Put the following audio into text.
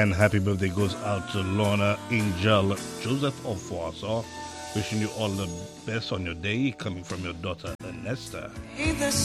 And happy birthday goes out to Lorna Angel Joseph of Warsaw. Wishing you all the best on your day, coming from your daughter Ernesta. The